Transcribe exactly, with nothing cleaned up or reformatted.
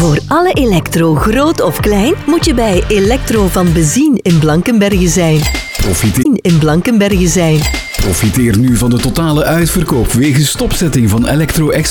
Voor alle elektro, groot of klein, moet je bij Elektro van Bezien in Blankenberge zijn. Profiteer, In Blankenberge zijn. profiteer nu van de totale uitverkoop wegens stopzetting van Electro Expo.